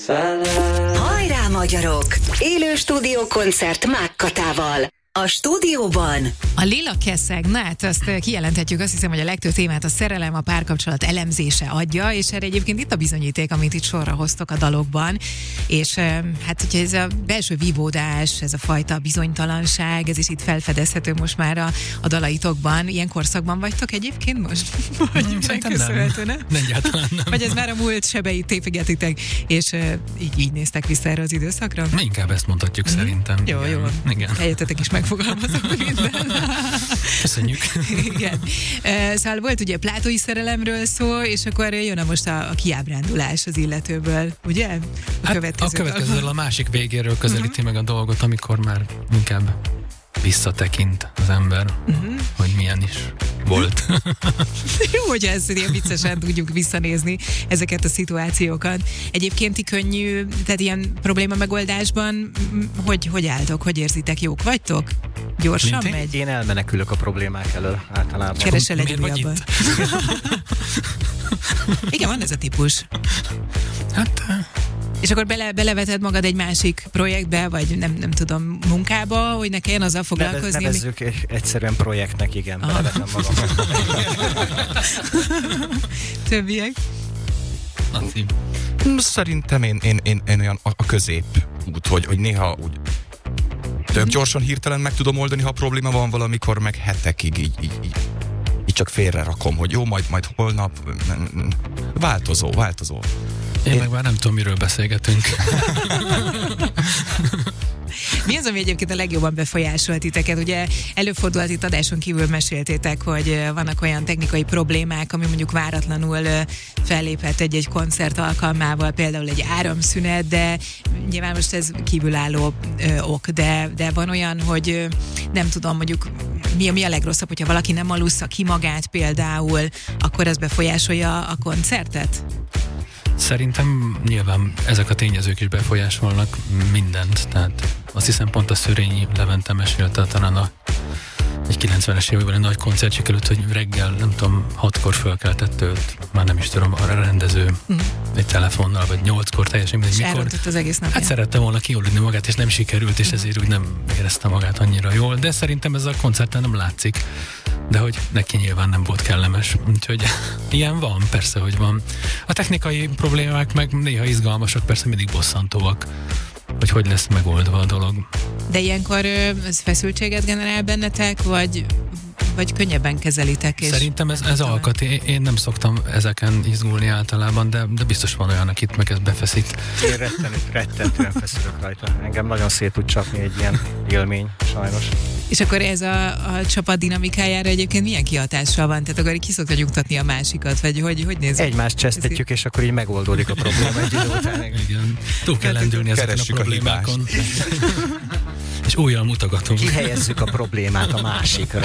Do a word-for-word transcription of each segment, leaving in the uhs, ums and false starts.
Hajrá magyarok! Élő stúdiókoncert Mák Katával. A stúdióban a Lila Keszeg, na hát azt kijelenthetjük, azt hiszem, hogy a legtöbb témát a szerelem, a párkapcsolat elemzése adja, és erre egyébként itt a bizonyíték, amit itt sorra hoztok a dalokban, és hát hogyha ez a belső vívódás, ez a fajta bizonytalanság, ez is itt felfedezhető most már a, a dalaitokban. Ilyen korszakban vagytok egyébként most? Vagy megköszönhető, nem? Nem, egyáltalán nem. Vagy ez már a múlt sebeit tépegetitek, és uh, így, így néztek vissza erre az időszakra? Mi inkább ezt mondhatjuk mm. szerintem. Jó, igen. jó. Igen. Helyettetek is megfogalmazok minden. Köszönjük. Igen. Szóval volt ugye plátói szerelemről szó, és akkor jön a most a, a kiábrándulás az illetőből, ugye? A hát következő, a következő a másik végéről közelíti uh-huh. meg a dolgot, amikor már inkább visszatekint az ember, uh-huh. hogy milyen is volt. Jó, hogy ezt ilyen viccesen tudjuk visszanézni ezeket a szituációkat. Egyébként ti könnyű, tehát ilyen probléma megoldásban hogy, hogy álltok, hogy érzitek, jók vagytok? Gyorsan én? megy? Én elmenekülök a problémák elől általában. Keresel egy újabban. Igen, van ez a típus. Hát... És akkor bele, beleveted magad egy másik projektbe, vagy nem, nem tudom, munkába, hogy ne kelljen azzal foglalkozni? Nevezzük ami... egyszerűen projektnek, igen, aha. Belevetem magam. Többiek? Laci. Szerintem én, én, én, én olyan a, a közép út, hogy, hogy néha úgy tök gyorsan, hirtelen meg tudom oldani, ha probléma van, valamikor meg hetekig így, így, így, így csak félre rakom, hogy jó, majd, majd holnap változó, változó. Én, Én meg már nem tudom, miről beszélgetünk. Mi az, ami egyébként a legjobban befolyásolt titeket? Ugye előfordult itt adáson kívül meséltétek, hogy vannak olyan technikai problémák, ami mondjuk váratlanul felléphet egy-egy koncert alkalmával, például egy áramszünet, de nyilván most ez kívülálló ö, ok, de, de van olyan, hogy nem tudom, mondjuk mi a, mi a legrosszabb, hogyha valaki nem alussza ki magát például, akkor ez befolyásolja a koncertet? Szerintem nyilván ezek a tényezők is befolyásolnak mindent, tehát azt hiszem pont a Szörényi Levente mesélte talán a egy kilencvenes években egy nagy koncertjük előtt, hogy reggel, nem tudom, hatkor fölkeltett őt, már nem is tudom, a rendező mm. egy telefonnal, vagy nyolckor, teljesen mindegy, és mikor. elrontott az egész napján. Hát szerette volna kioludni magát, és nem sikerült, és ezért úgy nem érezte magát annyira jól, de szerintem ez a koncerten nem látszik, de hogy neki nyilván nem volt kellemes, úgyhogy ilyen van, persze, hogy van. A technikai problémák meg néha izgalmasak, persze mindig bosszantóak, hogy hogy lesz megoldva a dolog. De ilyenkor ez feszültséget generál bennetek, vagy, vagy könnyebben kezelitek? És szerintem ez, ez alkat. Én, én nem szoktam ezeken izgulni általában, de, de biztos van olyan, akit meg ez befeszít. Én rettenő, rettentően feszülök rajta. Engem nagyon szét tud csapni egy ilyen élmény, sajnos. És akkor ez a, a csapat dinamikájára egyébként milyen kihatással van? Tehát akkor ki szokta nyugtatni a másikat? Vagy hogy, hogy nézzük? Egymást csesztetjük, és akkor így megoldódik a probléma egy idő után. Igen. Túl kell lendülni ezeken a problémákon. És újjal mutogatunk. Kihelyezzük a problémát a másikra.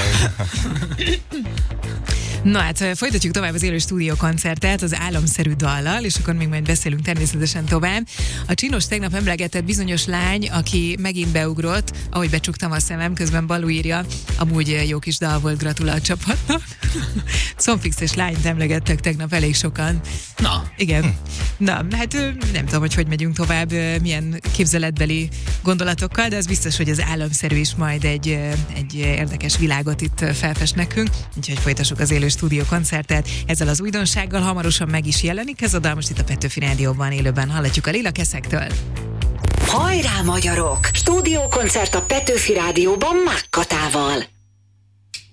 Na hát folytatjuk tovább az élő stúdiókoncertet az Álomszerű dallal, és akkor még majd beszélünk természetesen tovább. A Csinos tegnap emlegetett bizonyos lány, aki megint beugrott, ahogy becsuktam a szemem, közben Balú írja, amúgy jó kis dal volt, gratulál a csapatnak. Szomfix és lányt emlegettek tegnap elég sokan. Na. Igen. Hm. Na, hát nem tudom, hogy hogy megyünk tovább, milyen képzeletbeli gondolatokkal, de az biztos, hogy az Álomszerű is majd egy, egy érdekes világot itt felfest nekünk, úgyhogy folytassuk az élő stúdiókoncertet. Ezzel az újdonsággal hamarosan meg is jelenik ez a dal, most itt a Petőfi Rádióban élőben hallatjuk a Lila Keszegtől. Hajrá magyarok! Stúdiókoncert a Petőfi Rádióban Mák Katával.